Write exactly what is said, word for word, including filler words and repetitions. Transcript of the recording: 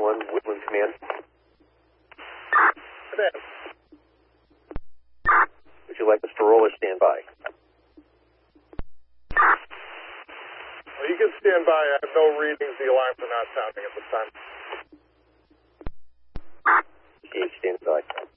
one, Woodland Command. Command. Would you like us to roll or stand by? Well, you can stand by. I have no readings. The alarms are not sounding at this time. G H, stand by.